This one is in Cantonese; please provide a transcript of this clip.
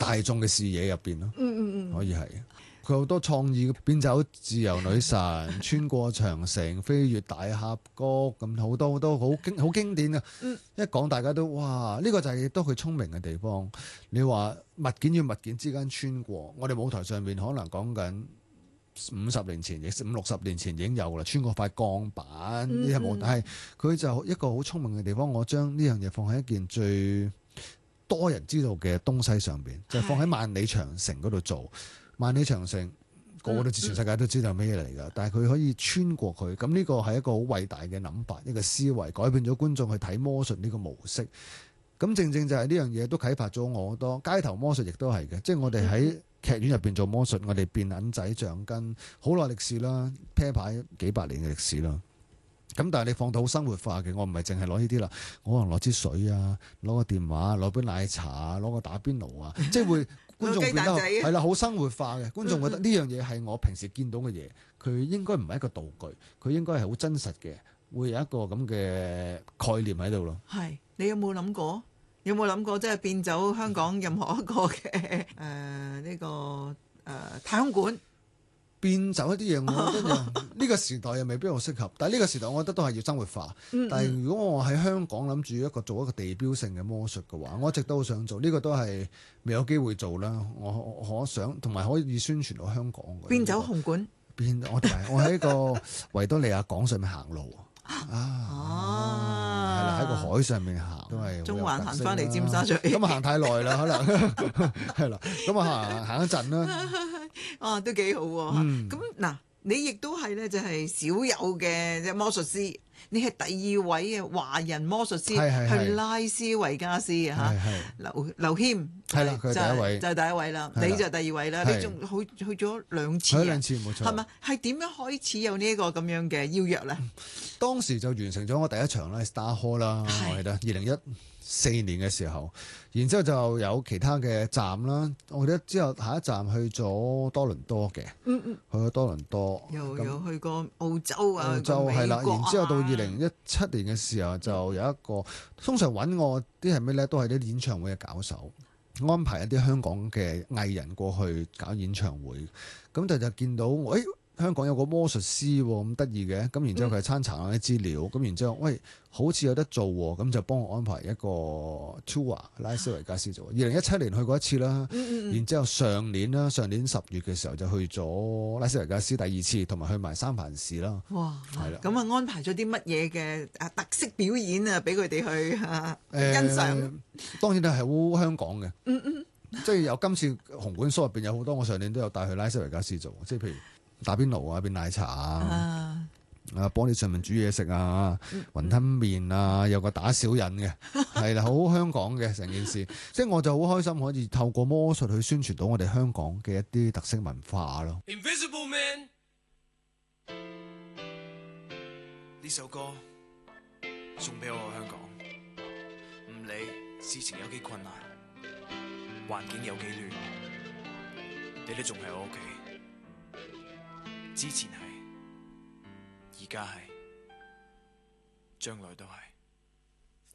大眾嘅視野入邊咯。可以係。佢好多創意，變走自由女神，穿過長城，飛越大峽谷，咁好多好多好經典嘅。一講大家都哇，呢個就係亦都佢聰明嘅地方。你話物件與物件之間穿過，我哋舞台上面可能講緊50年前，亦50-60年前已經有啦，穿過塊鋼板呢係冇。但係佢就一個好聰明嘅地方，我將呢樣嘢放喺一件最多人知道嘅東西上邊，就係放喺萬里長城嗰度做。萬里長城個個都知，全世界都知道咩嚟㗎，但係佢可以穿過佢，咁呢個係一個好偉大嘅諗法，一個思維改變咗觀眾去睇魔術呢個模式。咁正正就係呢樣嘢都啟發咗我好多。街頭魔術亦都係嘅，即係我哋喺劇院入邊做魔術，我哋變銀仔、橡筋，好耐歷史啦，啤牌幾百年嘅歷史啦。咁但係你放到好生活化嘅，我唔係淨係攞呢啲啦，我可能攞支水啊，攞個電話，攞杯奶茶啊，攞個打邊爐啊，即係會。觀眾變得係啦，好生活化嘅。觀眾覺得呢樣嘢係我平時見到嘅嘢，佢應該唔係一個道具，佢應該係好真實嘅，會有一個咁嘅概念喺度咯。 係，你有冇諗過？有冇諗過即係變走香港任何一個嘅呢個太空館？ 變走一啲嘢，我覺得呢個時代又未必好適合。但係呢個時代，我覺得都係要生活化。但係如果我喺香港諗住做一個地標性嘅魔術嘅話，我一直都好想做。呢個都係未有機會做啦。我想同埋可以宣傳到香港嘅。 變走紅館。 我喺個維多利亞港上面行路係啦，喺個海上面行都係中環行翻嚟尖沙咀。 咁行太耐啦，可能係啦。咁行一陣啦。 都幾好喎。咁嗱，你亦都係咧，就係少有嘅魔術師。你係第二位嘅華人魔術師去拉斯維加斯啊！劉謙係啦，佢係第一位， 就係第一位啦。你就第二位啦。你仲去咗2次啊？ 去2次冇錯。 係咪？係點樣開始有呢一個咁樣嘅邀約咧？ 當時就完成咗我第一場啦，Star Hall 啦，我記得2014年嘅時候，然之後就有其他嘅站啦。我記得之後下一站去咗多倫多嘅，去咗多倫多， 又去過澳洲啊， 澳洲係啦。然之後到2017 年嘅時候就有一個，通常揾我啲係咩咧？都係啲演唱會嘅搞手，安排一啲香港嘅藝人過去搞演唱會。咁就見到我，香港有個魔術師咁得意嘅，咁然之後佢係參查下啲資料，咁然之後好似有得做喎，咁就幫我安排一個 tour 拉斯維加斯做。2017年去過一次啦，然之後上年10月嘅時候就去咗拉斯維加斯第2次，同埋去埋三藩市啦。 哇， 係啦， 咁安排咗啲乜嘢嘅特色表演啊，俾佢哋去欣賞？ 當然係好香港嘅，即係有今次紅館 show 入邊有好多，我上年都有帶去拉斯維加斯做，即係譬如打邊爐啊，變奶茶啊，玻璃上面煮嘢食啊，雲吞麵啊，有個打小人嘅，係啦，好香港嘅成件事，即係我就好開心可以透過魔術去宣傳到我哋香港嘅一啲特色文化咯。 Invisible Man 呢首歌送俾我香港，唔理事情有幾困難，環境有幾亂，你都仲喺我屋企。之前係，而家係，將來都係。